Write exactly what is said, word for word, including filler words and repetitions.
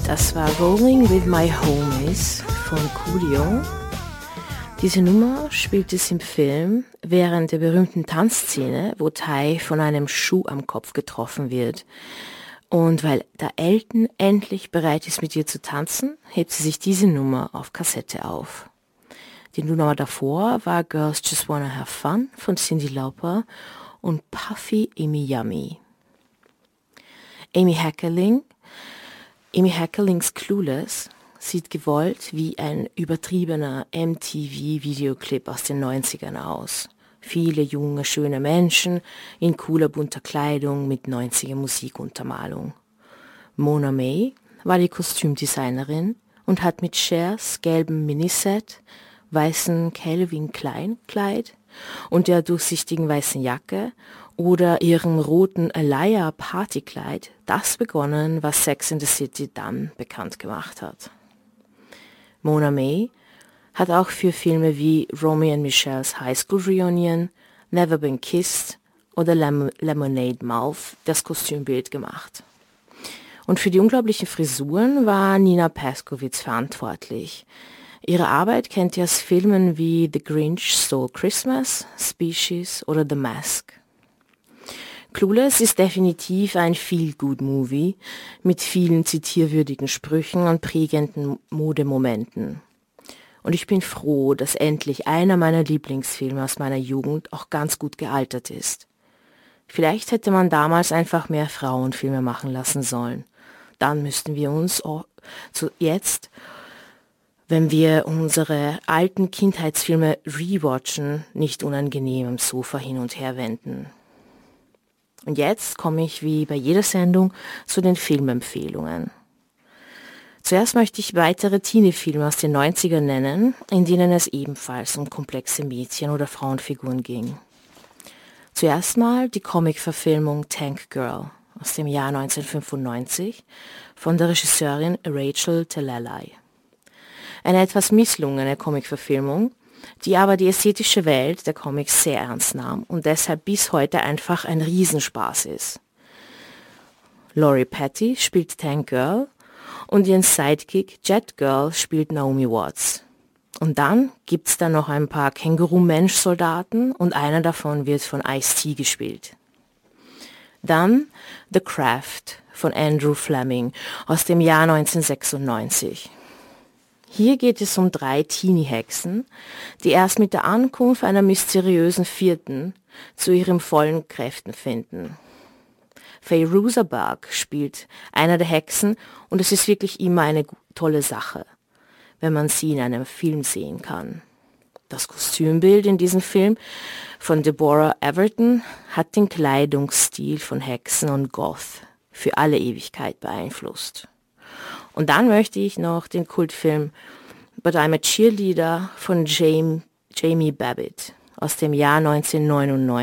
Das war Rolling with My Homies von Coolio. Diese Nummer spielt es im Film während der berühmten Tanzszene, wo Ty von einem Schuh am Kopf getroffen wird. Und weil da Elton endlich bereit ist, mit ihr zu tanzen, hebt sie sich diese Nummer auf Kassette auf. Die Nummer davor war Girls Just Wanna Have Fun von Cyndi Lauper und Puffy Amy Yummy. Amy Heckerling, Amy Heckerlings Clueless sieht gewollt wie ein übertriebener M T V-Videoclip aus den neunzigern aus. Viele junge, schöne Menschen in cooler, bunter Kleidung mit neunziger Musikuntermalung. Mona May war die Kostümdesignerin und hat mit Chers gelbem Miniset, weißen Calvin Klein Kleid und der durchsichtigen weißen Jacke oder ihrem roten Alaya Partykleid das begonnen, was Sex and the City dann bekannt gemacht hat. Mona May hat auch für Filme wie Romy and Michele's High School Reunion, Never Been Kissed oder Lem- Lemonade Mouth das Kostümbild gemacht. Und für die unglaublichen Frisuren war Nina Paskowitz verantwortlich. Ihre Arbeit kennt ihr aus Filmen wie The Grinch Stole Christmas, Species oder The Mask. Clueless ist definitiv ein Feel-Good-Movie mit vielen zitierwürdigen Sprüchen und prägenden Modemomenten. Und ich bin froh, dass endlich einer meiner Lieblingsfilme aus meiner Jugend auch ganz gut gealtert ist. Vielleicht hätte man damals einfach mehr Frauenfilme machen lassen sollen. Dann müssten wir uns auch zu jetzt, wenn wir unsere alten Kindheitsfilme rewatchen, nicht unangenehm am Sofa hin und her wenden. Und jetzt komme ich wie bei jeder Sendung zu den Filmempfehlungen. Zuerst möchte ich weitere Teenie-Filme aus den neunzigern nennen, in denen es ebenfalls um komplexe Mädchen- oder Frauenfiguren ging. Zuerst mal die Comic-Verfilmung Tank Girl aus dem Jahr neunzehnhundertfünfundneunzig von der Regisseurin Rachel Talalay. Eine etwas misslungene Comic-Verfilmung, die aber die ästhetische Welt der Comics sehr ernst nahm und deshalb bis heute einfach ein Riesenspaß ist. Lori Petty spielt Tank Girl und ihren Sidekick Jet Girl spielt Naomi Watts. Und dann gibt's da noch ein paar Känguru-Mensch-Soldaten und einer davon wird von Ice-T gespielt. Dann The Craft von Andrew Fleming aus dem Jahr neunzehnhundertsechsundneunzig. Hier geht es um drei Teenie-Hexen, die erst mit der Ankunft einer mysteriösen Vierten zu ihren vollen Kräften finden. Fairuza Balk spielt einer der Hexen und es ist wirklich immer eine tolle Sache, wenn man sie in einem Film sehen kann. Das Kostümbild in diesem Film von Deborah Everton hat den Kleidungsstil von Hexen und Goth für alle Ewigkeit beeinflusst. Und dann möchte ich noch den Kultfilm But I'm a Cheerleader von Jamie, Jamie Babbitt aus dem Jahr neunzehnhundertneunundneunzig